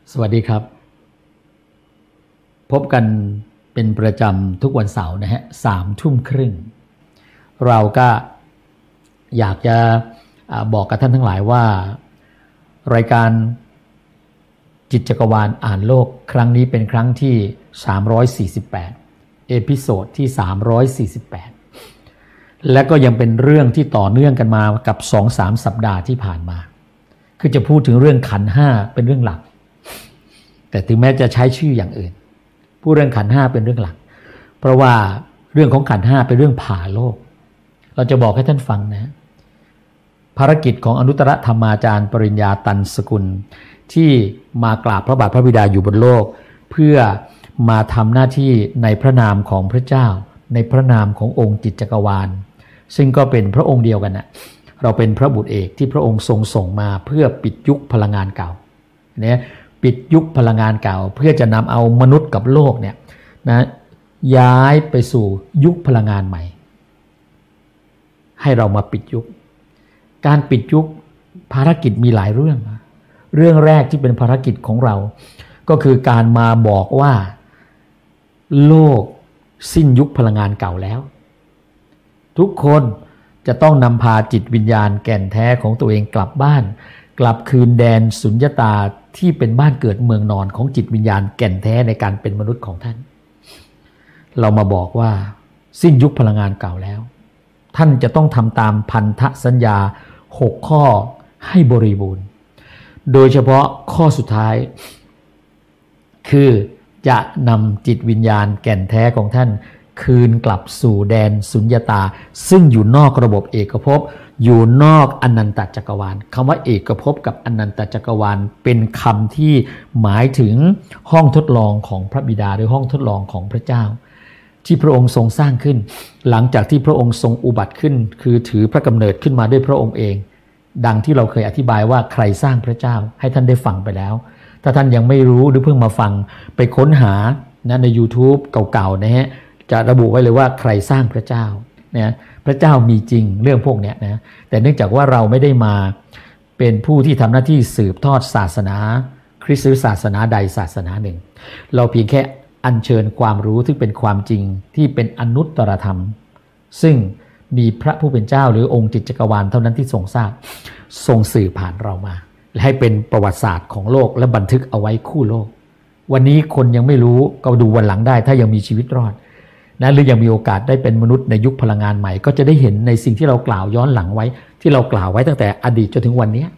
สวัสดีครับพบกันเป็นประจำทุกวันเสาร์นะฮะ3:30เราก็อยากจะบอกกับท่านทั้งหลายว่ารายการจิตจักรวาลอ่านโลกครั้งนี้เป็นครั้งที่348เอพิโซดที่348และก็ยังเป็นเรื่องที่ต่อเนื่องกันมากับ 2-3 สัปดาห์ที่ผ่านมาคือจะพูดถึงเรื่องขันธ์5เป็นเรื่องหลักแต่ถึงแม้จะใช้ชื่ออย่างอื่นพูดเรื่องขันธ์5เป็นเรื่องหลักเพราะว่าเรื่องของขันธ์5เป็นเรื่องผ่าโลกเราจะบอกให้ท่านฟังนะภารกิจของอนุตตรธรรมาจารย์ปริญญาตันสกุลที่มากราบพระบาทพระบิดาอยู่บนโลกเพื่อมาทำหน้าที่ในพระนามของพระเจ้าในพระนามขององค์จิตจักรวาลซึ่งก็เป็นพระองค์เดียวกันนะเราเป็นพระบุตรเอกที่พระองค์ทรงส่งมาเพื่อปิดยุคพลังงานเก่าเนี่ยปิดยุคพลังงานเก่าเพื่อจะนำเอามนุษย์กับโลกเนี่ยนะย้ายไปสู่ยุคพลังงานใหม่ให้เรามาปิดยุคการปิดยุคภารกิจมีหลายเรื่องแรกที่เป็นภารกิจของเราก็คือการมาบอกว่าโลกสิ้นยุคพลังงานเก่าแล้วทุกคนจะต้องนำพาจิตวิญญาณแก่นแท้ของตัวเองกลับบ้านกลับคืนแดนสุญญตาที่เป็นบ้านเกิดเมืองนอนของจิตวิญญาณแก่นแท้ในการเป็นมนุษย์ของท่านเรามาบอกว่าสิ้นยุคพลังงานเก่าแล้วท่านจะต้องทำตามพันธสัญญา6ข้อให้บริบูรณ์โดยเฉพาะข้อสุดท้ายคือจะนำจิตวิญญาณแก่นแท้ของท่านคืนกลับสู่แดนสุญญตาซึ่งอยู่นอกระบบเอกภพอยู่นอกอนันตจักรวาลคำว่าเอกภพกับอนันตจักรวาลเป็นคำที่หมายถึงห้องทดลองของพระบิดาหรือห้องทดลองของพระเจ้าที่พระองค์ทรงสร้างขึ้นหลังจากที่พระองค์ทรงอุบัติขึ้นคือถือพระกำเนิดขึ้นมาด้วยพระองค์เองดังที่เราเคยอธิบายว่าใครสร้างพระเจ้าให้ท่านได้ฟังไปแล้วถ้าท่านยังไม่รู้หรือเพิ่งมาฟังไปค้นหานะใน YouTube เก่าๆนะฮะจะระบุไว้เลยว่าใครสร้างพระเจ้านะพระเจ้ามีจริงเรื่องพวกนี้นะแต่เนื่องจากว่าเราไม่ได้มาเป็นผู้ที่ทำหน้าที่สืบทอดศาสนาคริสต์ศาสนาใดศาสนาหนึ่งเราเพียงแค่อัญเชิญความรู้ที่เป็นความจริงที่เป็นอนุตตรธรรมซึ่งมีพระผู้เป็นเจ้าหรือองค์จิตจักรวาลเท่านั้นที่ทรงทราบทรงสื่อผ่านเรามาและให้เป็นประวัติศาสตร์ของโลกและบันทึกเอาไว้คู่โลกวันนี้คนยังไม่รู้ก็ดูวันหลังได้ถ้ายังมีชีวิตรอดนะหรือยังมีโอกาสได้เป็นมนุษย์ในยุคพลังงานใหม่ก็จะได้เห็นในสิ่งที่เรากล่าวย้อนหลังไว้ที่เรากล่าวไว้ตั้งแต่อดีตจนถึงวันนี้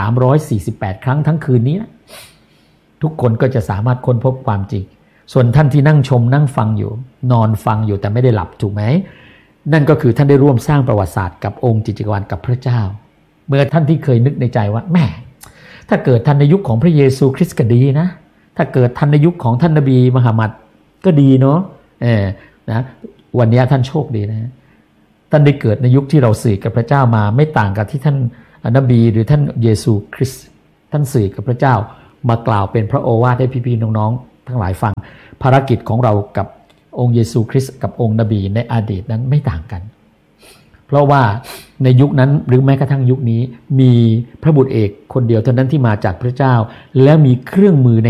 348ครั้งทั้งคืนนี้ทุกคนก็จะสามารถค้นพบความจริงส่วนท่านที่นั่งชมนั่งฟังอยู่นอนฟังอยู่แต่ไม่ได้หลับถูกไหมนั่นก็คือท่านได้ร่วมสร้างประวัติศาสตร์กับองค์จิตจักรวาลกับพระเจ้าเมื่อท่านที่เคยนึกในใจว่าแม่ถ้าเกิดทันในยุคของพระเยซูคริสต์ก็ดีนะถ้าเกิดทันในยุคของท่านนบีมุฮัมมัดก็ดีเนาะนะวันนี้ท่านโชคดีนะท่านได้เกิดในยุคที่เราสื่อกับพระเจ้ามาไม่ต่างกับที่ท่านนบีหรือท่านเยซูคริสต์ท่านสื่อกับพระเจ้ามากล่าวเป็นพระโอวาทให้พี่ๆน้องๆทั้งหลายฟังภารกิจของเรากับองค์เยซูคริสต์กับองค์นบีในอดีตนั้นไม่ต่างกันเพราะว่าในยุคนั้นหรือแม้กระทั่งยุคนี้มีพระบุตรเอกคนเดียวเท่านั้นที่มาจากพระเจ้าและมีเครื่องมือใน